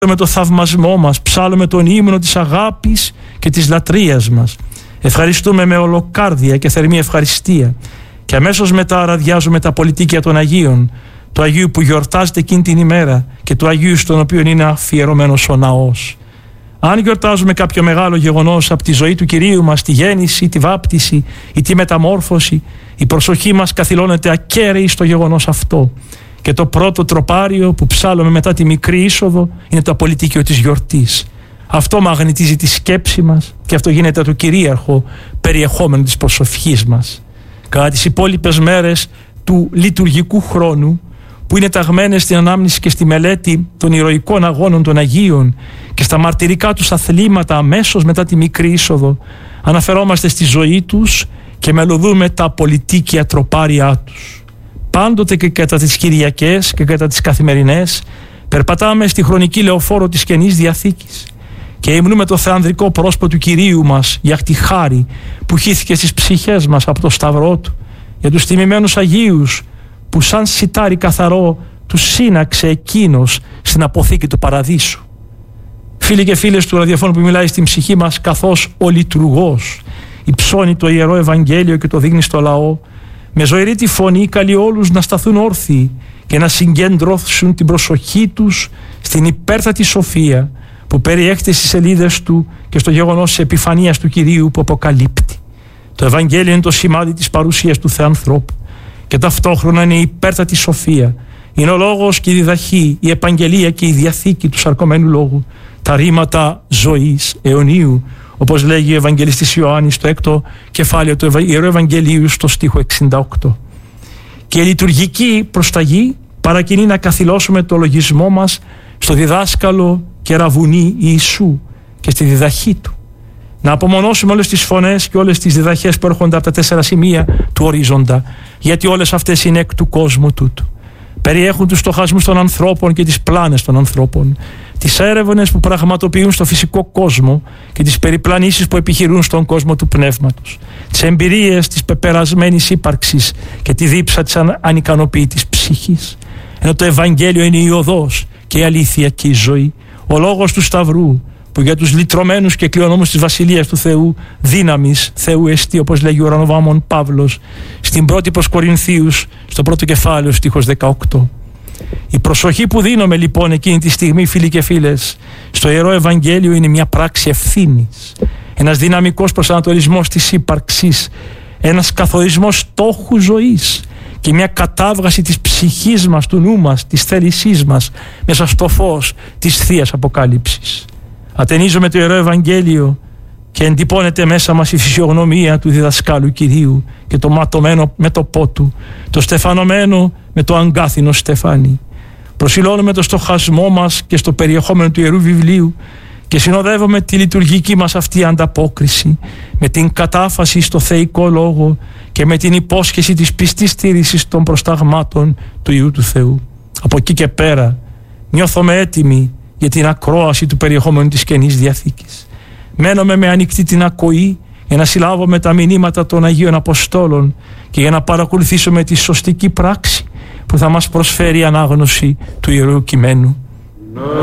με το θαυμασμό μας, ψάλλουμε τον ύμνο της αγάπης και της λατρείας μας. Ευχαριστούμε με ολοκάρδια και θερμή ευχαριστία και αμέσως μετά ραδιάζουμε τα πολιτίκια των Αγίων, του Αγίου που γιορτάζεται εκείνη την ημέρα και του Αγίου στον οποίο είναι αφιερωμένος ο ναός. Αν γιορτάζουμε κάποιο μεγάλο γεγονός από τη ζωή του Κυρίου μας, τη γέννηση, τη βάπτιση ή τη μεταμόρφωση, η προσοχή μας καθυλώνεται ακέραιη στο γεγονός αυτό. Και το πρώτο τροπάριο που ψάλλουμε μετά τη μικρή είσοδο είναι το απολυτίκιο της γιορτής. Αυτό μαγνητίζει τη σκέψη μας και αυτό γίνεται το κυρίαρχο περιεχόμενο της προσευχής μας. Κατά τις υπόλοιπες μέρες του λειτουργικού χρόνου, που είναι ταγμένες στην ανάμνηση και στη μελέτη των ηρωικών αγώνων των Αγίων και στα μαρτυρικά τους αθλήματα αμέσως μετά τη μικρή είσοδο, αναφερόμαστε στη ζωή τους και μελωδούμε τα απολυτίκια τροπάρια τους. Πάντοτε και κατά τις Κυριακές και κατά τις καθημερινές περπατάμε στη χρονική λεωφόρο της Καινής Διαθήκης και υμνούμε το θεανδρικό πρόσωπο του Κυρίου μας για τη χάρη που χύθηκε στις ψυχές μας από το Σταυρό Του, για τους τιμημένους Αγίους που σαν σιτάρι καθαρό τους σύναξε εκείνος στην αποθήκη του Παραδείσου. Φίλοι και φίλες του ραδιοφώνου που μιλάει στην ψυχή μας καθώς ο λειτουργός υψώνει το Ιερό Ευαγγέλιο και το δείχνει στο λαό, με ζωηρή τη φωνή καλεί όλους να σταθούν όρθιοι και να συγκεντρώσουν την προσοχή τους στην υπέρτατη σοφία που περιέχεται στις σελίδες του και στο γεγονός της επιφανείας του Κυρίου που αποκαλύπτει. Το Ευαγγέλιο είναι το σημάδι της παρουσίας του Θεανθρώπου και ταυτόχρονα είναι η υπέρτατη σοφία. Είναι ο λόγος και η διδαχή, η επαγγελία και η διαθήκη του σαρκωμένου λόγου, τα ρήματα ζωής αιωνίου, όπως λέγει ο Ευαγγελιστής Ιωάννης στο 6ο κεφάλαιο του Ιερού Ευαγγελίου στο στίχο 68. Και η λειτουργική προσταγή παρακινεί να καθυλώσουμε το λογισμό μας στο διδάσκαλο και ραβουνί Ιησού και στη διδαχή του. Να απομονώσουμε όλες τις φωνές και όλες τις διδαχές που έρχονται από τα 4 σημεία του ορίζοντα, γιατί όλες αυτές είναι εκ του κόσμου τούτου. Περιέχουν τους στοχασμούς των ανθρώπων και τις πλάνες των ανθρώπων, τις έρευνες που πραγματοποιούν στο φυσικό κόσμο και τις περιπλανήσεις που επιχειρούν στον κόσμο του πνεύματος, τις εμπειρίες της πεπερασμένης ύπαρξης και τη δίψα της ανικανοποίητης ψυχής. Ενώ το Ευαγγέλιο είναι η οδός και η αλήθεια και η ζωή, ο λόγος του Σταυρού, που για τους λυτρωμένους και κληρονόμους της Βασιλείας του Θεού δύναμης Θεού εστί, όπως λέγει ο ουρανοβάμων Παύλος στην πρώτη προς Κορινθίους στο πρώτο κεφάλαιο στίχος 18. Η προσοχή που δίνουμε λοιπόν εκείνη τη στιγμή, φίλοι και φίλες, στο Ιερό Ευαγγέλιο είναι μια πράξη ευθύνης, ένας δυναμικός προσανατολισμός της ύπαρξης, ένας καθορισμός στόχου ζωής και μια κατάβγαση της ψυχής μας, του νου μας, της θέλησής μας μέσα στο φως της Θείας Αποκάλυψης. Ατενίζουμε το Ιερό Ευαγγέλιο και εντυπώνεται μέσα μας η φυσιογνωμία του διδασκάλου Κυρίου και το ματωμένο μέτωπό του, το στεφανωμένο με το αγκάθινο στεφάνι. Προσιλώνουμε το στοχασμό μας και στο περιεχόμενο του Ιερού Βιβλίου και συνοδεύουμε τη λειτουργική μας αυτή ανταπόκριση με την κατάφαση στο θεϊκό λόγο και με την υπόσχεση της πιστής στήρησης των προσταγμάτων του Υιού του Θεού. Από εκεί και πέρα νιώθουμε έτοιμοι για την ακρόαση του περιεχόμενου της Καινής Διαθήκης. Μένουμε με ανοιχτή την ακοή για να συλλάβουμε τα μηνύματα των Αγίων Αποστόλων και για να παρακολουθήσουμε τη σωστική πράξη που θα μας προσφέρει η ανάγνωση του Ιερού Κειμένου.